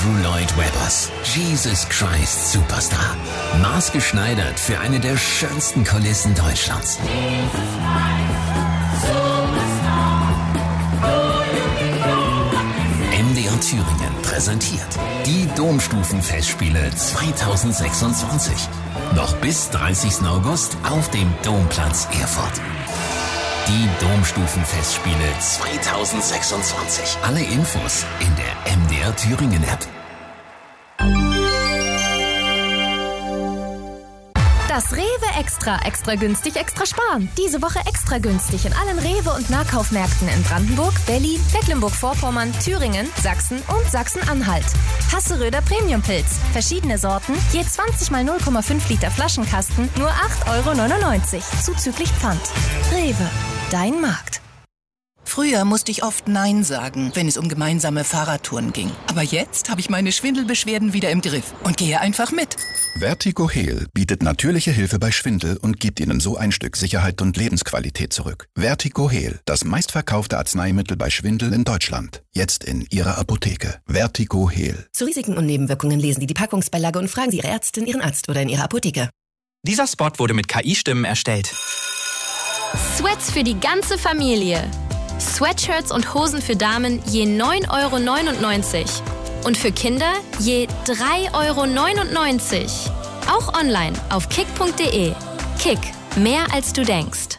Andrew Lloyd Webbers Jesus Christ Superstar. Maßgeschneidert für eine der schönsten Kulissen Deutschlands. MDR Thüringen präsentiert die Domstufenfestspiele 2026. Noch bis 30. August auf dem Domplatz Erfurt. Die Domstufenfestspiele 2026. Alle Infos in der MDR Thüringen App. Das Rewe Extra günstig, extra sparen. Diese Woche extra günstig in allen Rewe- und Nahkaufmärkten in Brandenburg, Berlin, Mecklenburg-Vorpommern, Thüringen, Sachsen und Sachsen-Anhalt. Hasseröder Premiumpilz. Verschiedene Sorten, je 20 mal 0,5 Liter Flaschenkasten, nur 8,99 €, zuzüglich Pfand. Rewe, dein Markt. Früher musste ich oft Nein sagen, wenn es um gemeinsame Fahrradtouren ging. Aber jetzt habe ich meine Schwindelbeschwerden wieder im Griff und gehe einfach mit. Vertigo-Heal bietet natürliche Hilfe bei Schwindel und gibt Ihnen so ein Stück Sicherheit und Lebensqualität zurück. Vertigo-Heal, das meistverkaufte Arzneimittel bei Schwindel in Deutschland. Jetzt in Ihrer Apotheke. Vertigo-Heal. Zu Risiken und Nebenwirkungen lesen Sie die Packungsbeilage und fragen Sie Ihre Ärztin, Ihren Arzt oder in Ihrer Apotheke. Dieser Spot wurde mit KI-Stimmen erstellt. Sweats für die ganze Familie. Sweatshirts und Hosen für Damen je 9,99 € und für Kinder je 3,99 €. Auch online auf kick.de. Kick, mehr als du denkst.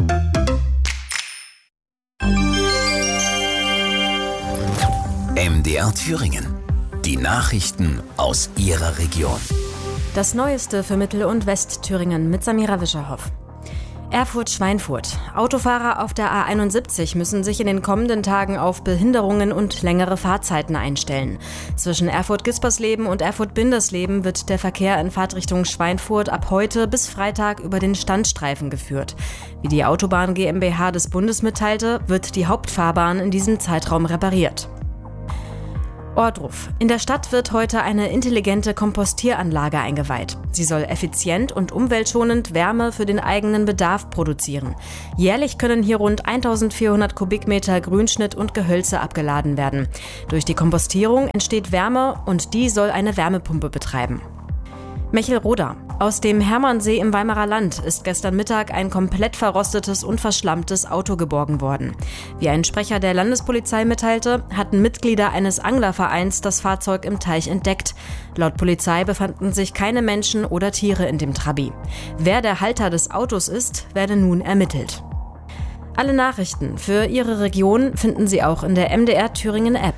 MDR Thüringen. Die Nachrichten aus Ihrer Region. Das Neueste für Mittel- und Westthüringen mit Samira Wischerhoff. Erfurt-Schweinfurt. Autofahrer auf der A71 müssen sich in den kommenden Tagen auf Behinderungen und längere Fahrzeiten einstellen. Zwischen Erfurt-Gispersleben und Erfurt-Bindersleben wird der Verkehr in Fahrtrichtung Schweinfurt ab heute bis Freitag über den Standstreifen geführt. Wie die Autobahn GmbH des Bundes mitteilte, wird die Hauptfahrbahn in diesem Zeitraum repariert. Ohrdruf. In der Stadt wird heute eine intelligente Kompostieranlage eingeweiht. Sie soll effizient und umweltschonend Wärme für den eigenen Bedarf produzieren. Jährlich können hier rund 1400 Kubikmeter Grünschnitt und Gehölze abgeladen werden. Durch die Kompostierung entsteht Wärme und die soll eine Wärmepumpe betreiben. Mechelroda. Aus dem Hermannsee im Weimarer Land ist gestern Mittag ein komplett verrostetes und verschlammtes Auto geborgen worden. Wie ein Sprecher der Landespolizei mitteilte, hatten Mitglieder eines Anglervereins das Fahrzeug im Teich entdeckt. Laut Polizei befanden sich keine Menschen oder Tiere in dem Trabi. Wer der Halter des Autos ist, werde nun ermittelt. Alle Nachrichten für Ihre Region finden Sie auch in der MDR Thüringen App.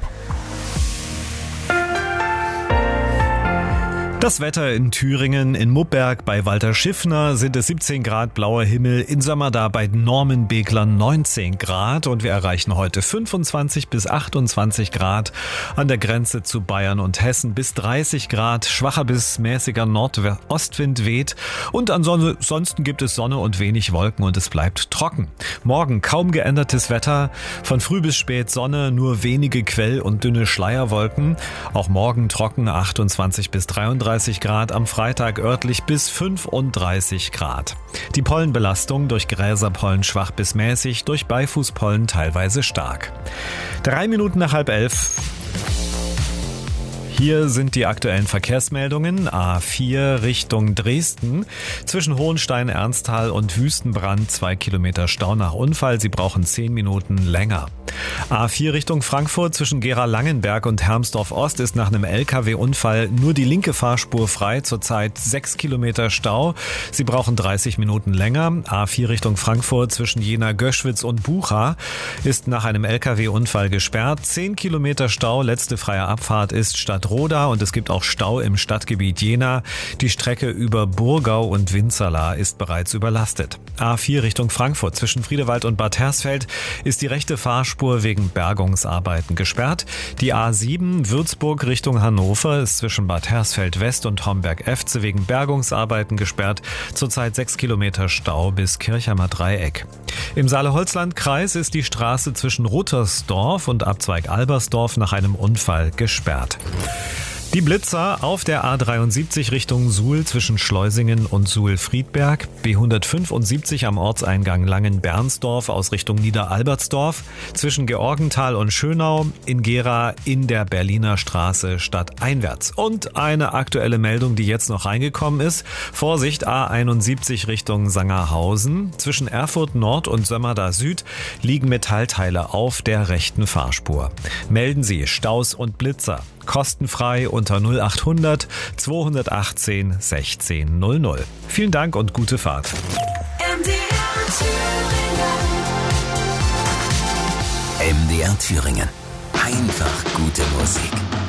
Das Wetter in Thüringen, in Muppberg bei Walter Schiffner sind es 17 Grad blauer Himmel, in Sömmerda bei Normenbegler 19 Grad und wir erreichen heute 25 bis 28 Grad, an der Grenze zu Bayern und Hessen bis 30 Grad, schwacher bis mäßiger Nordostwind weht und ansonsten gibt es Sonne und wenig Wolken und es bleibt trocken. Morgen kaum geändertes Wetter, von früh bis spät Sonne, nur wenige Quell- und dünne Schleierwolken, auch morgen trocken 28 bis 33 Grad, am Freitag örtlich bis 35 Grad. Die Pollenbelastung durch Gräserpollen schwach bis mäßig, durch Beifußpollen teilweise stark. 3 Minuten nach 10:30. Hier sind die aktuellen Verkehrsmeldungen. A4 Richtung Dresden. Zwischen Hohenstein-Ernsthal und Wüstenbrand 2 Kilometer Stau nach Unfall. Sie brauchen 10 Minuten länger. A4 Richtung Frankfurt zwischen Gera-Langenberg und Hermsdorf-Ost ist nach einem LKW-Unfall nur die linke Fahrspur frei. Zurzeit 6 Kilometer Stau. Sie brauchen 30 Minuten länger. A4 Richtung Frankfurt zwischen Jena-Göschwitz und Bucha ist nach einem LKW-Unfall gesperrt. 10 Kilometer Stau. Letzte freie Abfahrt ist Stadtroda und es gibt auch Stau im Stadtgebiet Jena. Die Strecke über Burgau und Winzerla ist bereits überlastet. A4 Richtung Frankfurt zwischen Friedewald und Bad Hersfeld ist die rechte Fahrspur wegen Bergungsarbeiten gesperrt. Die A7 Würzburg Richtung Hannover ist zwischen Bad Hersfeld West und Homberg-Efze wegen Bergungsarbeiten gesperrt. Zurzeit 6 Kilometer Stau bis Kirchheimer Dreieck. Im Saale-Holzland-Kreis ist die Straße zwischen Ruttersdorf und Abzweig Albersdorf nach einem Unfall gesperrt. Die Blitzer auf der A73 Richtung Suhl zwischen Schleusingen und Suhl-Friedberg, B175 am Ortseingang Langen-Bernsdorf aus Richtung Niederalbertsdorf, zwischen Georgenthal und Schönau, in Gera in der Berliner Straße stadteinwärts. Und eine aktuelle Meldung, die jetzt noch reingekommen ist. Vorsicht, A71 Richtung Sangerhausen, zwischen Erfurt Nord und Sömmerda Süd liegen Metallteile auf der rechten Fahrspur. Melden Sie Staus und Blitzer. Kostenfrei unter 0800 218 1600. Vielen Dank und gute Fahrt. MDR Thüringen. Einfach gute Musik.